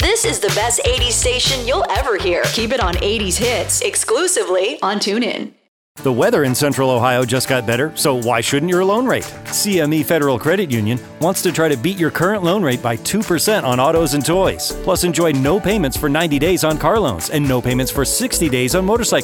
This is the best 80s station you'll ever hear. Keep it on 80s hits exclusively on TuneIn. The weather in Central Ohio just got better, so why shouldn't your loan rate? CME Federal Credit Union wants to try to beat your current loan rate by 2% on autos and toys. Plus, enjoy no payments for 90 days on car loans and no payments for 60 days on motorcycle